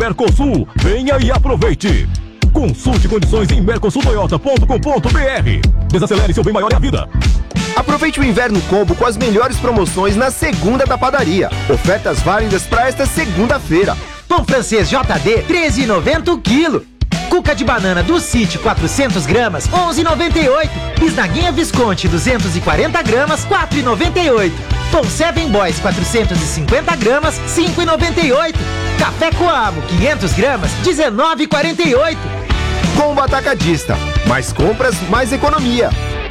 Mercosul, venha e aproveite. Consulte condições em mercosultoyota.com.br. Desacelere, seu bem maior é a vida. Aproveite o inverno combo com as melhores promoções na segunda da padaria. Ofertas válidas para esta segunda-feira. Pão francês JD, 13,90 o quilo. Cuca de banana do City, 400 gramas, 11,98. Bisnaguinha Visconti, 240 gramas, 4,98. Pão Seven Boys, 450 gramas, 5,98. Café Coamo, 500 gramas, 19,48. Combo Atacadista. Mais compras, mais economia.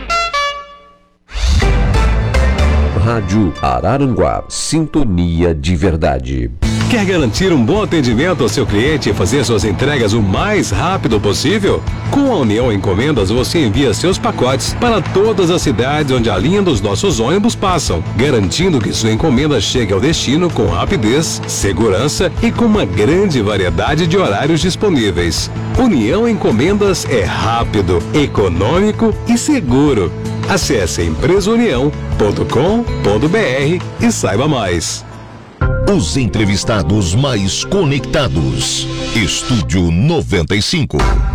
Rádio Araranguá, sintonia de verdade. Quer garantir um bom atendimento ao seu cliente e fazer suas entregas o mais rápido possível? Com a União Encomendas você envia seus pacotes para todas as cidades onde a linha dos nossos ônibus passam, garantindo que sua encomenda chegue ao destino com rapidez, segurança e com uma grande variedade de horários disponíveis. União Encomendas é rápido, econômico e seguro. Acesse empresaunião.com.br e saiba mais. Os entrevistados mais conectados. Estúdio 95.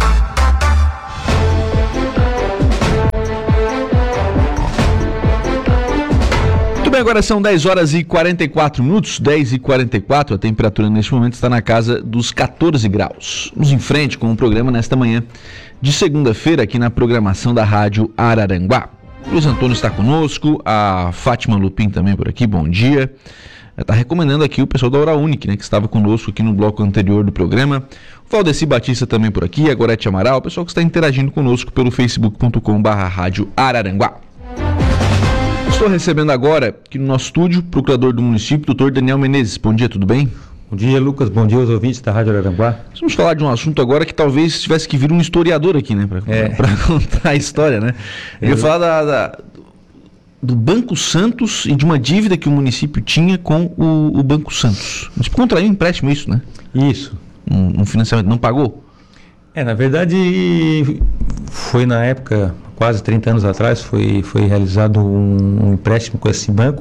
Muito bem, agora são 10 horas e 44 minutos, 10 e 44. A temperatura neste momento está na casa dos 14 graus. Vamos em frente com o programa nesta manhã de segunda-feira aqui na programação da Rádio Araranguá. Luiz Antônio está conosco, a Fátima Lupin também por aqui, bom dia. Está recomendando aqui o pessoal da Hora Única, né, que estava conosco aqui no bloco anterior do programa. O Valdeci Batista também por aqui, a Gorete Amaral, o pessoal que está interagindo conosco pelo facebook.com/Rádio Araranguá. Estou recebendo agora aqui no nosso estúdio o procurador do município, doutor Daniel Menezes. Bom dia, tudo bem? Bom dia, Lucas. Bom dia aos ouvintes da Rádio Araranguá. Vamos falar de um assunto agora que talvez tivesse que vir um historiador aqui, né? Para contar a história, né? Eu ia falar do Banco Santos e de uma dívida que o município tinha com o Banco Santos. Mas contraiu um empréstimo, isso, né? Isso. Um financiamento. Não pagou? Na verdade, foi na época, quase 30 anos atrás, foi realizado um empréstimo com esse banco.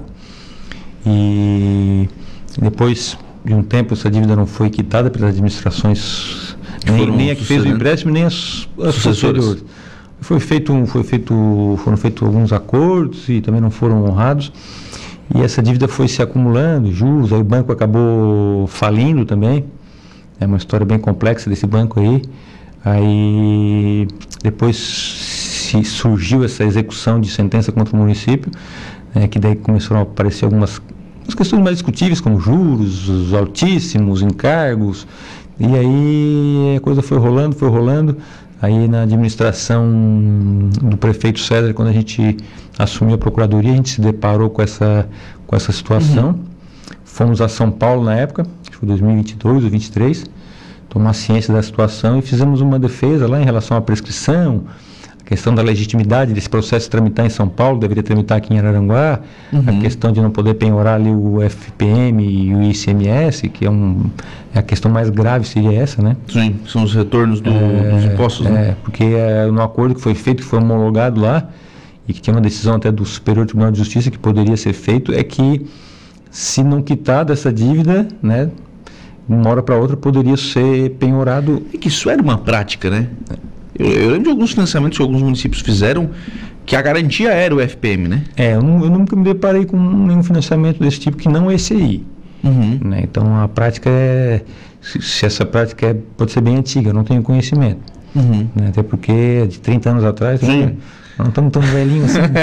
E depois de um tempo, essa dívida não foi quitada pelas administrações, nem a que fez o empréstimo, nem as sucessoras. Foram feitos alguns acordos e também não foram honrados. E essa dívida foi se acumulando, juros, aí o banco acabou falindo também. É uma história bem complexa desse banco aí. Aí depois surgiu essa execução de sentença contra o município, que daí começaram a aparecer algumas questões mais discutíveis, como juros, os altíssimos, encargos. E aí a coisa foi rolando. Aí na administração do prefeito César, quando a gente assumiu a procuradoria, a gente se deparou com essa situação. Fomos a São Paulo na época, acho que foi 2022 ou 2023, tomar ciência da situação e fizemos uma defesa lá em relação à prescrição, a questão da legitimidade desse processo tramitar em São Paulo, deveria tramitar aqui em Araranguá, a questão de não poder penhorar ali o FPM e o ICMS, que é a questão mais grave seria essa, né? Sim, são os retornos dos impostos, né? Porque no acordo que foi feito, que foi homologado lá, e que tinha uma decisão até do Superior Tribunal de Justiça que poderia ser feito, é que se não quitar dessa dívida, né, de uma hora para outra poderia ser penhorado. É que isso era uma prática, né? Eu lembro de alguns financiamentos que alguns municípios fizeram que a garantia era o FPM, né? Eu nunca me deparei com nenhum financiamento desse tipo que não esse aí. Né? Então a prática se essa prática pode ser bem antiga, eu não tenho conhecimento. Né? Até porque é de 30 anos atrás, né? Não estamos tão velhinhos assim.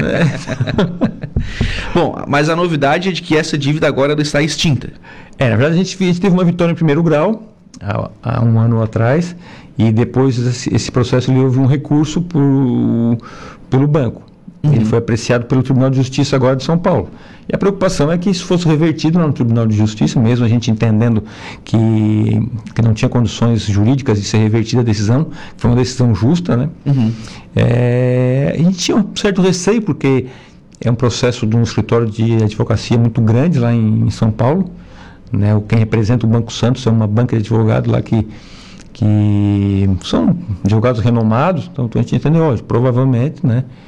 Bom, mas a novidade é de que essa dívida agora ela está extinta. Na verdade a gente teve uma vitória em primeiro grau há um ano atrás, e depois esse processo houve um recurso pelo banco. Ele foi apreciado pelo Tribunal de Justiça agora de São Paulo. E a preocupação é que isso fosse revertido lá no Tribunal de Justiça, mesmo a gente entendendo que não tinha condições jurídicas de ser revertida a decisão, foi uma decisão justa, né? A gente tinha um certo receio, porque é um processo de um escritório de advocacia muito grande lá em São Paulo, né? Quem representa o Banco Santos é uma banca de advogados lá que são advogados renomados, então a gente entendeu, provavelmente, né,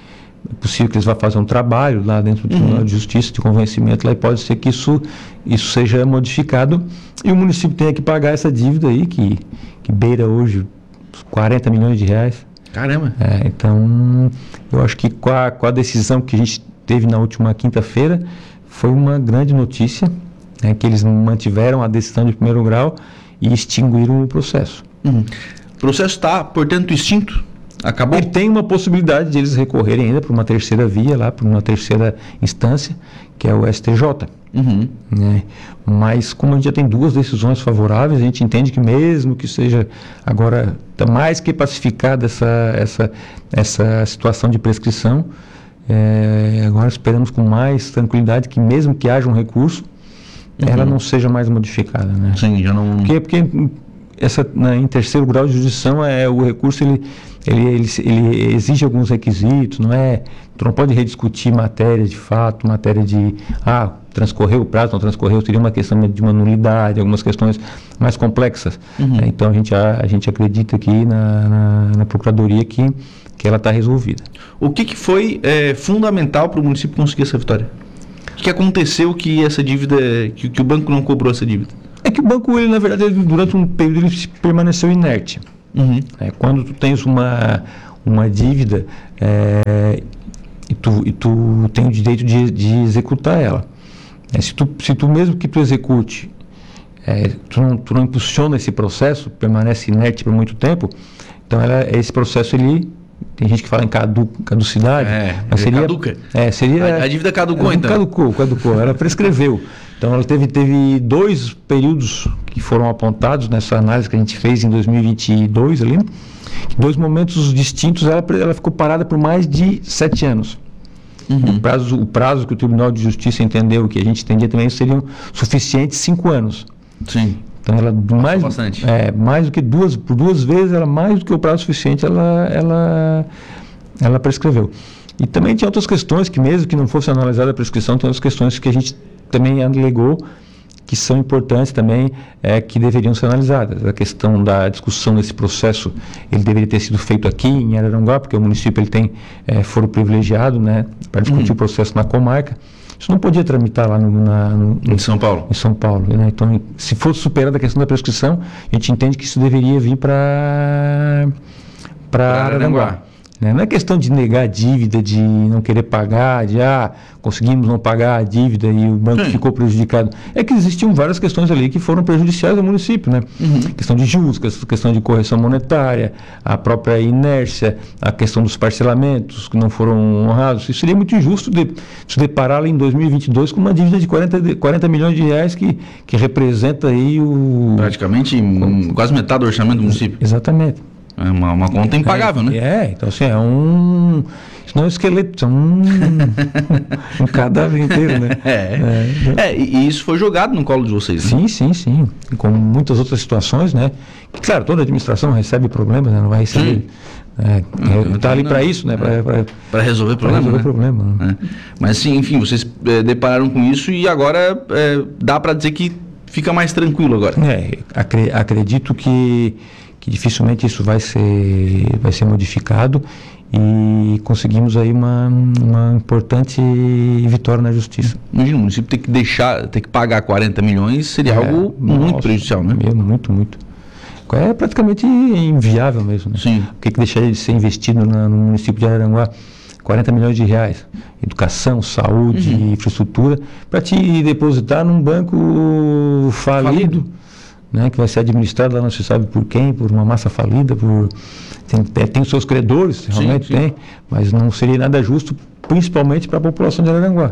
é possível que eles vão fazer um trabalho lá dentro do Tribunal de Justiça de convencimento, lá, e pode ser que isso seja modificado e o município tenha que pagar essa dívida aí, que beira hoje 40 milhões de reais. Caramba! Então, eu acho que com a decisão que a gente teve na última quinta-feira, foi uma grande notícia, né, que eles mantiveram a decisão de primeiro grau e extinguiram o processo. O processo está, portanto, extinto? Acabou? Ele tem uma possibilidade de eles recorrerem ainda para uma terceira via, lá para uma terceira instância, que é o STJ. Né? Mas como a gente já tem 2 decisões favoráveis, a gente entende que mesmo que seja agora está mais que pacificada essa situação de prescrição, agora esperamos com mais tranquilidade que mesmo que haja um recurso, ela não seja mais modificada. Né? Sim, já não... Porque em terceiro grau de jurisdição, o recurso ele exige alguns requisitos, tu não pode rediscutir matéria de fato, matéria de transcorreu o prazo, não transcorreu, seria uma questão de uma nulidade, algumas questões mais complexas. Então a gente acredita aqui na Procuradoria que ela está resolvida. O que foi fundamental para o município conseguir essa vitória? O que aconteceu que essa dívida, que o banco não cobrou essa dívida? É que o banco, na verdade, durante um período ele permaneceu inerte. Quando tu tens uma dívida e tu tem o direito de executar ela. Se tu mesmo que tu execute, tu não impulsiona esse processo, permanece inerte por muito tempo, então esse processo tem gente que fala em caducidade, mas seria caduca. Seria a dívida caducou, então. Caducou, ela prescreveu. Então ela teve 2 períodos que foram apontados nessa análise que a gente fez em 2022 ali, 2 momentos distintos. Ela ficou parada por mais de 7 anos. O prazo que o Tribunal de Justiça entendeu, que a gente entendia também, seriam suficientes 5 anos. Sim. Então ela mais do que por 2 vezes, ela mais do que o prazo suficiente, ela prescreveu. E também tinha outras questões que, mesmo que não fosse analisada a prescrição, tem outras questões que a gente também alegou que são importantes também, que deveriam ser analisadas. A questão da discussão desse processo, ele deveria ter sido feito aqui em Araranguá, porque o município ele tem foro privilegiado, né, para discutir o processo na comarca. Isso não podia tramitar lá em São Paulo. Em São Paulo, né? Então, se fosse superada a questão da prescrição, a gente entende que isso deveria vir para Araranguá. Não é questão de negar a dívida, de não querer pagar, de conseguimos não pagar a dívida e o banco ficou prejudicado. É que existiam várias questões ali que foram prejudiciais ao município, né? Questão de juros, questão de correção monetária, a própria inércia, a questão dos parcelamentos que não foram honrados. Isso seria muito injusto de se deparar em 2022 com uma dívida de 40 milhões de reais que representa aí praticamente quase metade do orçamento do município. Exatamente. É uma conta impagável, né? Então assim, isso não é um esqueleto, é um cadáver inteiro, né? E isso foi jogado no colo de vocês, né? Sim. Como muitas outras situações, né? Que, claro, toda administração recebe problemas, né? Não vai receber. Está ali para isso, né? Para resolver problema. Né? Mas sim, enfim, vocês depararam com isso e agora dá para dizer que fica mais tranquilo agora. Acredito que dificilmente isso vai ser modificado e conseguimos aí uma importante vitória na justiça. Imagina, o município ter que pagar 40 milhões seria algo muito prejudicial, né? Muito. É praticamente inviável mesmo, né? Sim. O que deixaria de ser investido no município de Araranguá? 40 milhões de reais, educação, saúde, infraestrutura, para te depositar num banco falido. Né, que vai ser administrado lá não se sabe por quem, por uma massa falida, tem os seus credores, realmente tem, mas não seria nada justo, principalmente para a população de Araranguá.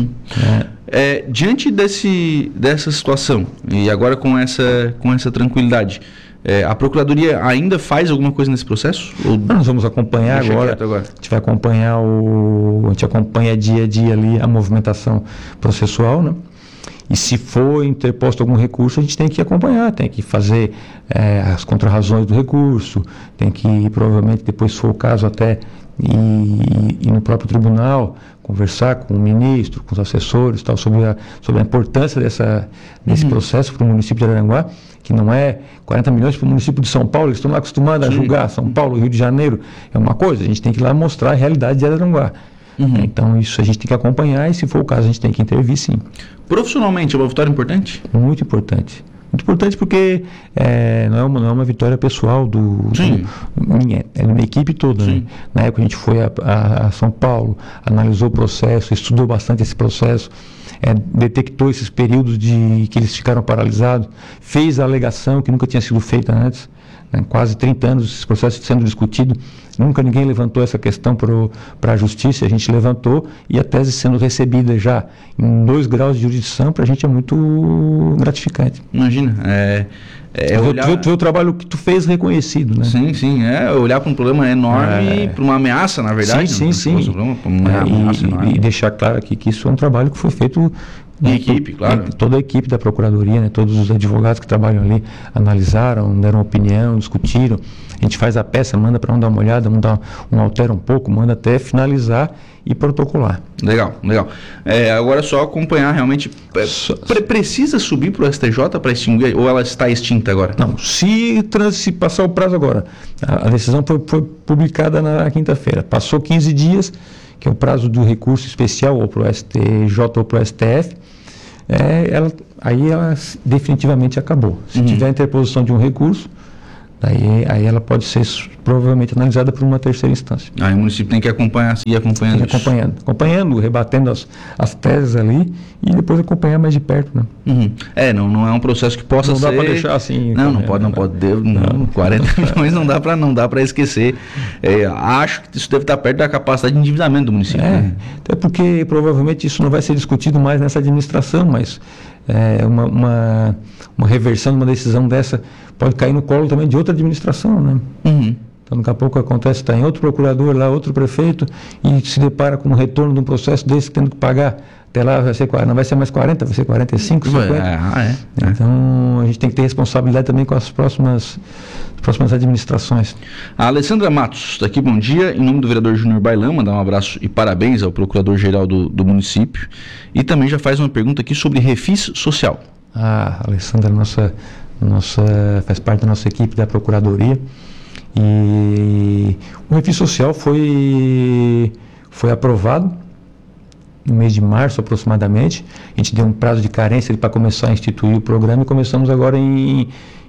Diante dessa situação, e agora com essa tranquilidade, a Procuradoria ainda faz alguma coisa nesse processo? Nós vamos acompanhar agora. A gente vai acompanhar a gente acompanha dia a dia ali a movimentação processual, né? E se for interposto algum recurso, a gente tem que acompanhar, tem que fazer as contrarrazões do recurso, tem que, provavelmente, depois, se for o caso, até ir no próprio tribunal, conversar com o ministro, com os assessores, tal, sobre a importância desse processo para o município de Araranguá, que não é 40 milhões para o município de São Paulo, eles estão lá acostumados a julgar São Paulo, Rio de Janeiro, é uma coisa, a gente tem que ir lá mostrar a realidade de Araranguá. Então isso a gente tem que acompanhar e, se for o caso, a gente tem que intervir, sim. Profissionalmente, é uma vitória importante? Muito importante. Muito importante porque não é uma vitória pessoal minha, é de uma equipe toda. Né? Na época a gente foi a São Paulo, analisou o processo, estudou bastante esse processo, detectou esses períodos que eles ficaram paralisados, fez a alegação que nunca tinha sido feita antes. Quase 30 anos esse processo sendo discutido, nunca ninguém levantou essa questão para a justiça, a gente levantou, e a tese sendo recebida já em 2 graus de jurisdição, para a gente é muito gratificante. Imagina, ver o trabalho que tu fez reconhecido, né? Sim, olhar para um problema enorme, para uma ameaça, na verdade. Sim. E deixar claro aqui que isso é um trabalho que foi feito em equipe, claro. Toda a equipe da Procuradoria, né, todos os advogados que trabalham ali, analisaram, deram opinião, discutiram. A gente faz a peça, manda para um dar uma olhada, altera um pouco, manda até finalizar e protocolar. Legal. Agora é só acompanhar realmente. Precisa subir para o STJ para extinguir, ou ela está extinta agora? Não, se passar o prazo agora, a decisão foi publicada na quinta-feira, passou 15 dias, que é o prazo do recurso especial, ou para o STJ ou para o STF, ela definitivamente acabou. Se tiver interposição de um recurso, aí ela pode ser provavelmente analisada por uma terceira instância. Aí o município tem que acompanhar, ir acompanhando isso. Acompanhando, rebatendo as teses ali, e depois acompanhar mais de perto, né? Não é um processo que possa ser... Não dá para deixar assim... Não pode. 40 milhões não dá para esquecer. Acho que isso deve estar perto da capacidade de endividamento do município. Até porque provavelmente isso não vai ser discutido mais nessa administração, mas uma reversão de uma decisão dessa pode cair no colo também de outra administração, né? Então, daqui a pouco acontece, está em outro procurador lá, outro prefeito, e se depara com um retorno de um processo desse, tendo que pagar. Até lá não vai ser mais 40, vai ser 45, 50. Então, a gente tem que ter responsabilidade também com as próximas administrações. A Alessandra Matos está aqui, bom dia. Em nome do vereador Júnior Bailão, mandar um abraço e parabéns ao procurador-geral do município. E também já faz uma pergunta aqui sobre refis social. A Alessandra faz parte da nossa equipe da Procuradoria. E o refis social foi aprovado no mês de março aproximadamente. A gente deu um prazo de carência para começar a instituir o programa, e começamos agora em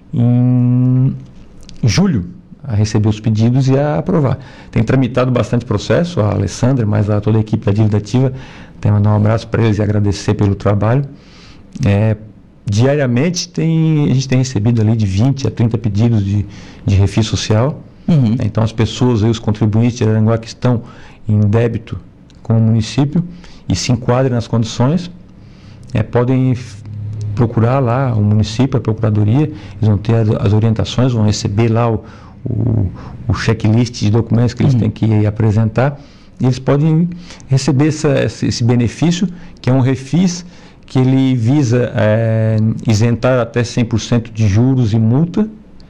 julho a receber os pedidos e a aprovar. Tem tramitado bastante processo, a Alessandra, mas toda a equipe da Dívida Ativa. Tem que mandar um abraço para eles e agradecer pelo trabalho. Diariamente a gente tem recebido ali de 20 a 30 pedidos de refis social. Então as pessoas, os contribuintes de Araranguá que estão em débito com o município e se enquadrem nas condições, podem procurar lá o município, a Procuradoria. Eles vão ter as orientações, vão receber lá o checklist de documentos que eles têm que apresentar, e eles podem receber esse benefício, que é um refis que ele visa isentar até 100% de juros e multa,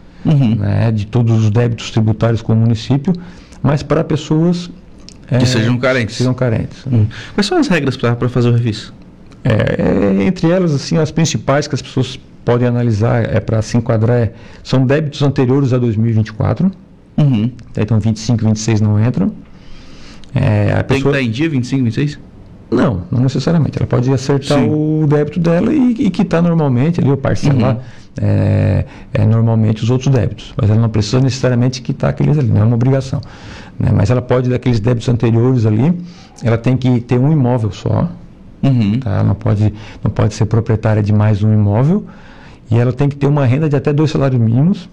de todos os débitos tributários com o município, mas para pessoas que sejam carentes. Quais são as regras para fazer o refis? Entre elas, assim, as principais que as pessoas podem analisar para se enquadrar são débitos anteriores a 2024. Então 25 e 26 não entram. Tem que estar em dia 25 e 26? Não necessariamente. Ela pode acertar o débito dela e quitar normalmente ali, ou parcelar normalmente os outros débitos. Mas ela não precisa necessariamente quitar aqueles ali, não é uma obrigação. Né? Mas ela pode, daqueles débitos anteriores ali, ela tem que ter um imóvel só. Tá? Ela não pode ser proprietária de mais um imóvel, e ela tem que ter uma renda de até 2 salários mínimos.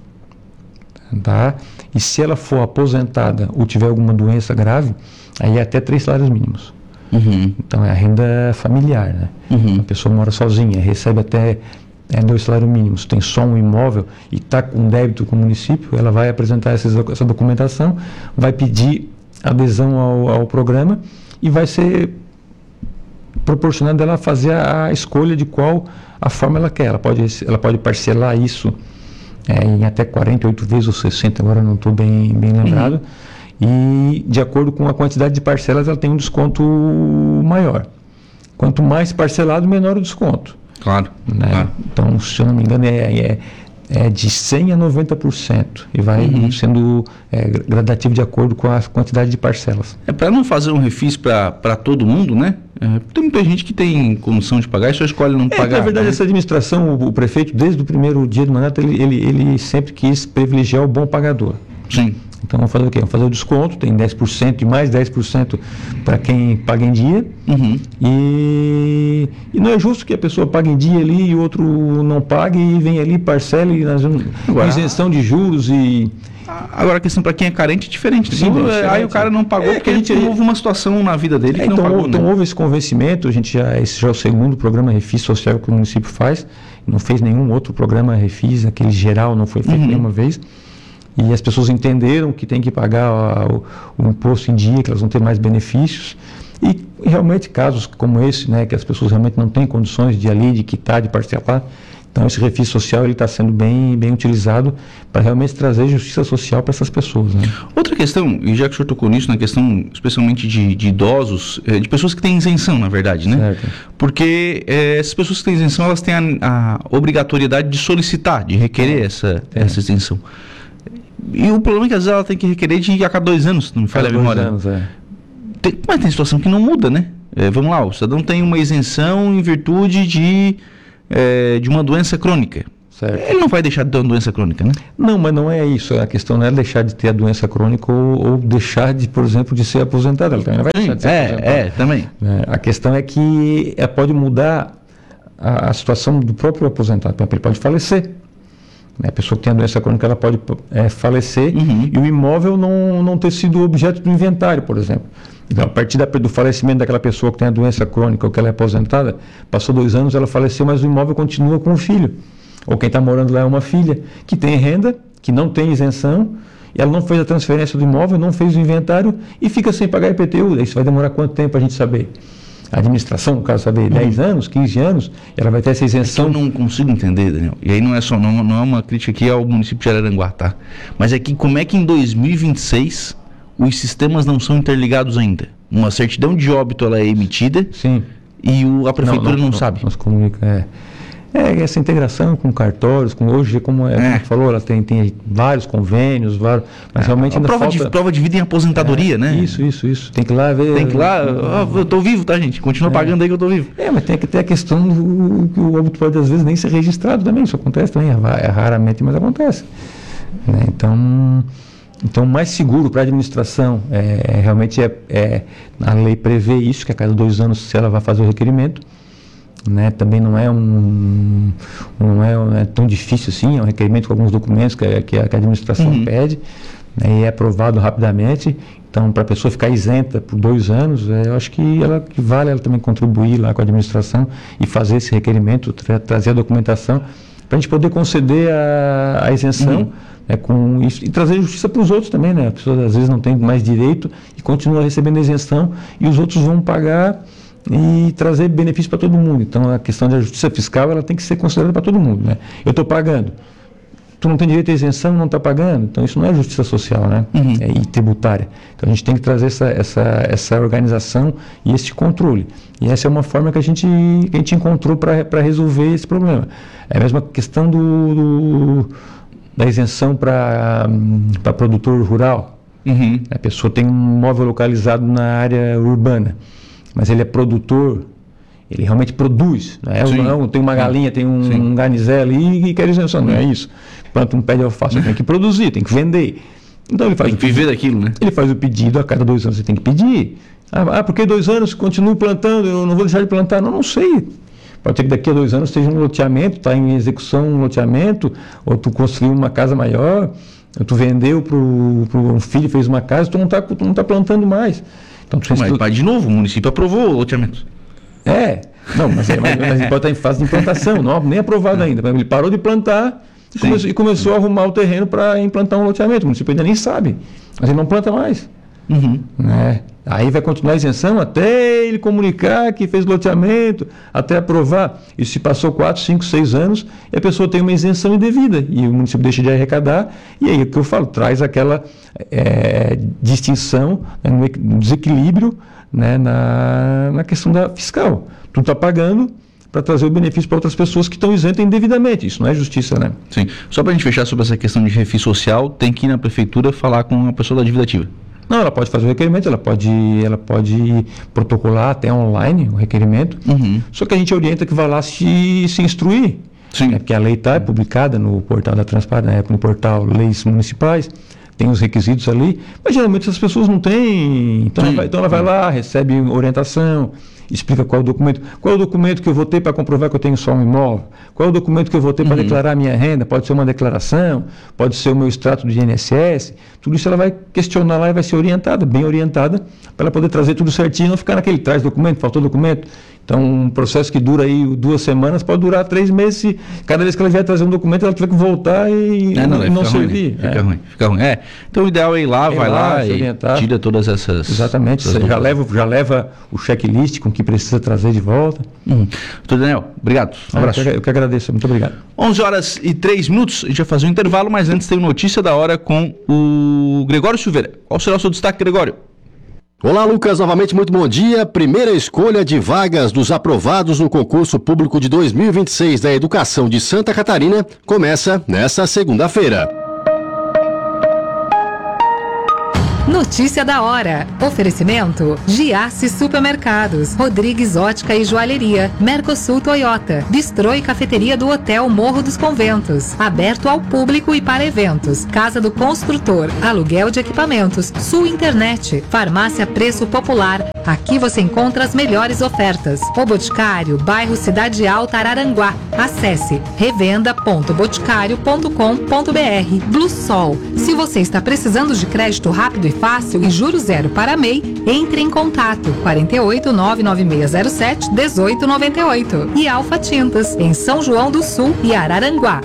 Tá? E se ela for aposentada ou tiver alguma doença grave, aí é até 3 salários mínimos. Então é a renda familiar, né? A pessoa mora sozinha, recebe até 2 salários mínimos, tem só um imóvel e está com débito com o município, ela vai apresentar essa documentação, vai pedir adesão ao programa, e vai ser proporcionando ela fazer a escolha de qual a forma ela quer. Ela pode parcelar isso em até 48 vezes ou 60, agora não estou bem lembrado. E de acordo com a quantidade de parcelas ela tem um desconto maior. Quanto mais parcelado, menor o desconto. Claro. Né? Então, se eu não me engano, de 100% a 90%, e vai sendo gradativo de acordo com a quantidade de parcelas. Para não fazer um refis para todo mundo, né? Tem muita gente que tem condição de pagar e só escolhe não pagar. Na verdade, essa administração, o prefeito, desde o primeiro dia do mandato, ele sempre quis privilegiar o bom pagador. Sim. Então, vamos fazer o quê? Vamos fazer o desconto, tem 10% e mais 10% para quem paga em dia. E não é justo que a pessoa pague em dia ali e o outro não pague e vem ali, parcela e nós vamos com isenção de juros e... Agora a questão para quem é carente é diferente. Sim, aí o cara não pagou porque houve uma situação na vida dele que não pagou. Então houve esse convencimento, esse já é o segundo programa Refis Social que o município faz, não fez nenhum outro programa Refis, aquele geral não foi feito nenhuma vez. E as pessoas entenderam que tem que pagar o imposto em dia, que elas vão ter mais benefícios. E realmente casos como esse, né, que as pessoas realmente não têm condições de ali, de quitar, de parcelar. Então esse refis social ele está sendo bem utilizado para realmente trazer justiça social para essas pessoas. Né? Outra questão, e já que o senhor tocou nisso, na questão especialmente de idosos, de pessoas que têm isenção, na verdade, né? Certo. Porque essas pessoas que têm isenção, elas têm a obrigatoriedade de solicitar, de requerer essa isenção. E o problema é que às vezes ela tem que requerer a cada 2 anos, não me falha a memória. Mas tem situação que não muda, né? Vamos lá, o cidadão tem uma isenção em virtude de uma doença crônica. Certo. Ele não vai deixar de ter uma doença crônica, né? Não, mas não é isso. A questão não é deixar de ter a doença crônica ou deixar de, por exemplo, de ser aposentado. Ela também não vai deixar de ser aposentado. Também. A questão é que pode mudar a situação do próprio aposentado. Por exemplo, ele pode falecer. A pessoa que tem a doença crônica, ela pode falecer e o imóvel não ter sido objeto do inventário, por exemplo. Então, a partir do falecimento daquela pessoa que tem a doença crônica ou que ela é aposentada, passou 2 anos, ela faleceu, mas o imóvel continua com o filho. Ou quem está morando lá é uma filha que tem renda, que não tem isenção, e ela não fez a transferência do imóvel, não fez o inventário e fica sem pagar IPTU. Isso vai demorar quanto tempo para a gente saber? A administração, no caso, saber 10 anos, 15 anos, ela vai ter essa isenção. Eu não consigo entender, Daniel. E aí não é uma crítica aqui ao município de Araranguá, tá? Mas é que como é que em 2026 os sistemas não são interligados ainda? Uma certidão de óbito ela é emitida. Sim. E a prefeitura não sabe. Nós comunica, essa integração com cartórios, hoje, como você falou, ela tem vários convênios, mas realmente ainda falta... prova de vida em aposentadoria, né? Isso. Tem que ir lá ver... Tem que ir lá... eu tô vivo, tá, gente? Continua pagando aí que eu tô vivo. Mas tem que ter a questão que o óbito pode, às vezes, nem ser registrado também. Isso acontece também, raramente, mas acontece. Né? Então, mais seguro para a administração realmente a lei prevê isso, que a cada 2 anos se ela vai fazer o requerimento. Né? Também não é tão difícil assim, é um requerimento com alguns documentos que a administração pede, né? E é aprovado rapidamente. Então, para a pessoa ficar isenta por 2 anos, eu acho que vale ela também contribuir lá com a administração e fazer esse requerimento, trazer a documentação, para a gente poder conceder a isenção, né, com isso, e trazer justiça para os outros também, né? A pessoa às vezes não tem mais direito e continua recebendo a isenção e os outros vão pagar e trazer benefício para todo mundo. Então, a questão da justiça fiscal, ela tem que ser considerada para todo mundo, né? Eu estou pagando, tu não tem direito à isenção, não está pagando, então isso não é justiça social, né? E tributária. Então, a gente tem que trazer essa organização e esse controle. E essa é uma forma que a gente encontrou para resolver esse problema. É a mesma questão da isenção para produtor rural. A pessoa tem um imóvel localizado na área urbana, mas ele é produtor, ele realmente produz. Não tem uma galinha, tem um garnizé ali e quer isenção, não é isso. Planta um pé de alface, tem que produzir, tem que vender. Então ele faz tem que viver daquilo, né? Ele faz o pedido, a cada 2 anos você tem que pedir. Porque 2 anos continuo plantando, eu não vou deixar de plantar. Não sei. Pode ser que daqui a 2 anos esteja um loteamento, está em execução um loteamento, ou tu construiu uma casa maior, ou tu vendeu para um filho, fez uma casa, tu não está plantando mais. Então, mas de novo, o município aprovou o loteamento. Mas ele pode estar em fase de implantação, nem aprovado ainda. Ele parou de plantar e começou a arrumar o terreno para implantar um loteamento. O município ainda nem sabe, mas ele não planta mais. Aí vai continuar a isenção até ele comunicar que fez loteamento, até aprovar. Isso se passou 4, 5, 6 anos e a pessoa tem uma isenção indevida e o município deixa de arrecadar. E aí o que eu falo, traz aquela distinção, no desequilíbrio, né, na questão fiscal. Tu está pagando, para trazer o benefício para outras pessoas que estão isentas indevidamente. Isso não é justiça, né? Sim. Só para a gente fechar sobre essa questão de refis social, tem que ir na prefeitura falar com a pessoa da dívida ativa. Não, ela pode fazer o requerimento, ela pode protocolar até online o requerimento, só que a gente orienta que vá lá se instruir. Sim. Porque a lei é publicada no portal da Transparência, no portal Leis Municipais, tem os requisitos ali, mas geralmente as pessoas não têm, então ela vai lá, recebe orientação, explica qual é o documento que eu vou ter para comprovar que eu tenho só um imóvel, qual é o documento que eu vou ter para declarar a minha renda, pode ser uma declaração, pode ser o meu extrato do INSS, tudo isso ela vai questionar lá e vai ser orientada, bem orientada, para ela poder trazer tudo certinho e não ficar naquele traz documento, faltou documento. Então, um processo que dura aí 2 semanas pode durar 3 meses, se cada vez que ela vier trazer um documento, ela tiver que voltar e não servir. Fica ruim. Então, o ideal é ir lá, vai lá e orientar. Tira todas essas... Exatamente, você já leva o checklist com o que precisa trazer de volta. Doutor Daniel, obrigado. Um abraço. Eu que agradeço, muito obrigado. 11h03, a gente vai fazer um intervalo, mas antes tem notícia da hora com o Gregório Silveira. Qual será o seu destaque, Gregório? Olá, Lucas, novamente muito bom dia. Primeira escolha de vagas dos aprovados no concurso público de 2026 da Educação de Santa Catarina começa nesta segunda-feira. Notícia da hora. Oferecimento: Giasse Supermercados, Rodrigues Ótica e Joalheria, Mercosul Toyota, Bistrô e Cafeteria do Hotel Morro dos Conventos, aberto ao público e para eventos, Casa do Construtor, aluguel de equipamentos, Sul Internet, Farmácia Preço Popular. Aqui você encontra as melhores ofertas. O Boticário, bairro Cidade Alta, Araranguá. Acesse revenda.boticário.com.br. Blue Sol. Se você está precisando de crédito rápido e fácil e juros zero para MEI, entre em contato 48 99607 1898 e Alfa Tintas em São João do Sul e Araranguá.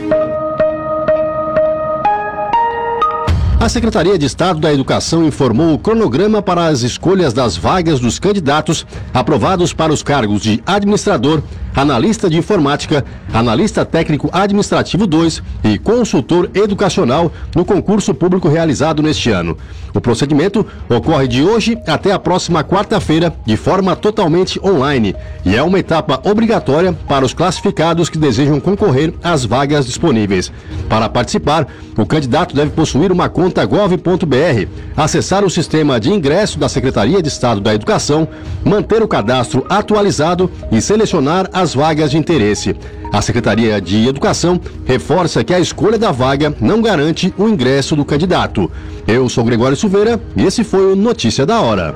A Secretaria de Estado da Educação informou o cronograma para as escolhas das vagas dos candidatos aprovados para os cargos de administrador, analista de informática, analista técnico administrativo 2 e consultor educacional no concurso público realizado neste ano. O procedimento ocorre de hoje até a próxima quarta-feira de forma totalmente online e é uma etapa obrigatória para os classificados que desejam concorrer às vagas disponíveis. Para participar, o candidato deve possuir uma conta gov.br, acessar o sistema de ingresso da Secretaria de Estado da Educação, manter o cadastro atualizado e selecionar as vagas de interesse. A Secretaria de Educação reforça que a escolha da vaga não garante o ingresso do candidato. Eu sou Gregório Silveira e esse foi o Notícia da Hora.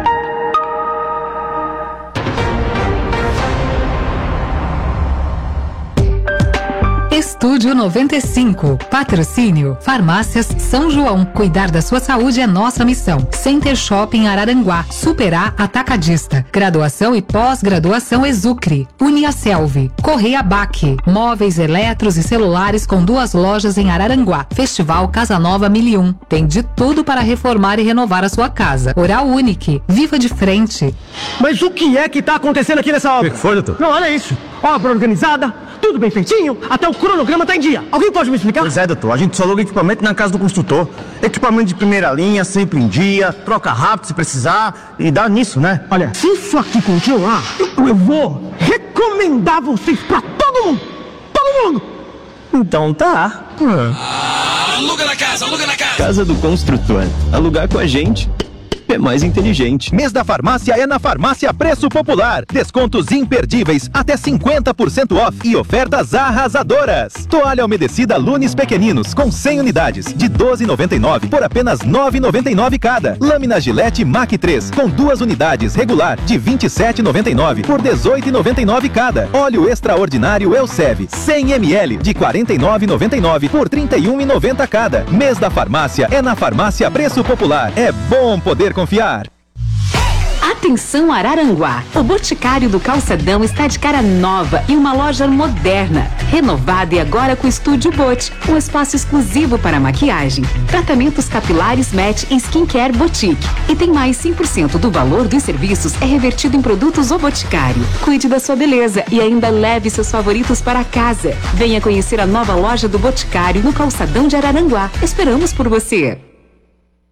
Estúdio 95. Patrocínio: Farmácias São João. Cuidar da sua saúde é nossa missão. Center Shopping Araranguá. Superar Atacadista. Graduação e pós-graduação Exucre. Uniaselv. Correia Baque. Móveis, eletros e celulares com 2 lojas em Araranguá. Festival Casa Nova 1001. Tem de tudo para reformar e renovar a sua casa. Oral Unique. Viva de frente. Mas o que é que tá acontecendo aqui nessa obra? O que foi, doutor? Não, olha isso. Obra organizada, tudo bem feitinho, até o cronograma tá em dia. Alguém pode me explicar? Pois é, doutor, a gente só aluga equipamento na casa do construtor. Equipamento de primeira linha, sempre em dia, troca rápido se precisar e dá nisso, né? Olha, se isso aqui continuar, eu vou recomendar vocês pra todo mundo. Todo mundo. Então tá. Aluga na casa, aluga na casa. Casa do Construtor. Alugar com a gente é mais inteligente. Mês da farmácia é na Farmácia Preço Popular. Descontos imperdíveis, até 50% off e ofertas arrasadoras. Toalha umedecida Lunes Pequeninos com 100 unidades de R$ 12,99 por apenas R$ 9,99 cada. Lâmina Gillette Mac 3 com 2 unidades regular de R$ 27,99 por R$ 18,99 cada. Óleo extraordinário Elsev 100 ml de R$ 49,99 por R$ 31,90 cada. Mês da farmácia é na Farmácia Preço Popular. É bom poder confiar. Atenção Araranguá, o Boticário do Calçadão está de cara nova e uma loja moderna, renovada e agora com Estúdio Bot, um espaço exclusivo para maquiagem, tratamentos capilares Match e Skincare Boutique. E tem mais 5% do valor dos serviços é revertido em produtos O Boticário. Cuide da sua beleza e ainda leve seus favoritos para casa. Venha conhecer a nova loja do Boticário no Calçadão de Araranguá. Esperamos por você.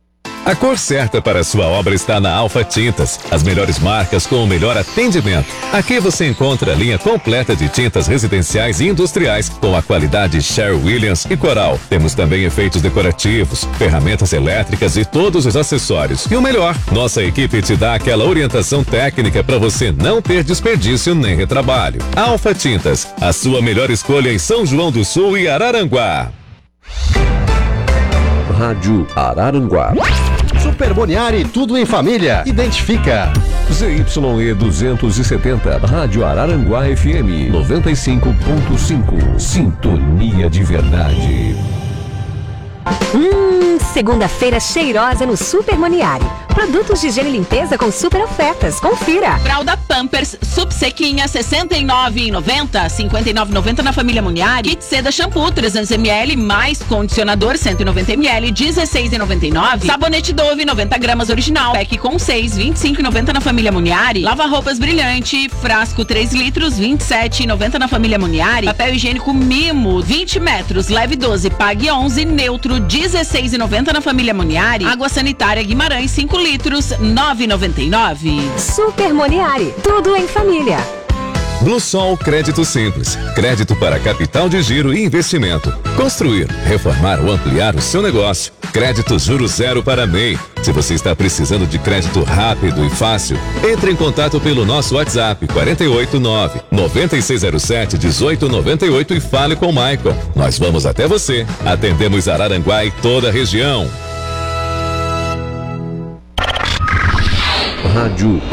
A cor certa para a sua obra está na Alfa Tintas. As melhores marcas com o melhor atendimento. Aqui você encontra a linha completa de tintas residenciais e industriais com a qualidade Sherwin-Williams e Coral. Temos também efeitos decorativos, ferramentas elétricas e todos os acessórios. E o melhor, nossa equipe te dá aquela orientação técnica para você não ter desperdício nem retrabalho. Alfa Tintas, a sua melhor escolha em São João do Sul e Araranguá. Rádio Araranguá. Super Boniari, tudo em família. Identifica. ZYE 270, Rádio Araranguá FM 95.5. Sintonia de verdade. Segunda-feira cheirosa no Super Moniari. Produtos de higiene e limpeza com super ofertas. Confira. Fralda Pampers Subsequinha 69,90, 59,90 na família Moniari. Kit Seda Shampoo 300ml mais condicionador 190ml, 16,99. Sabonete Dove 90 gramas original, pack com 6, 25,90 na família Moniari. Lava roupas Brilhante, frasco 3 litros, 27,90 na família Moniari. Papel higiênico Mimo 20 metros, leve 12, pague 11, neutro 16,90 na família Moniari. Água sanitária Guimarães 5 litros, 9,99. Super Moniari, tudo em família. Bluesol Crédito Simples. Crédito para capital de giro e investimento. Construir, reformar ou ampliar o seu negócio. Crédito juros zero para MEI. Se você está precisando de crédito rápido e fácil, entre em contato pelo nosso WhatsApp 489-9607-1898 e fale com o Michael. Nós vamos até você. Atendemos Araranguá e toda a região. Rádio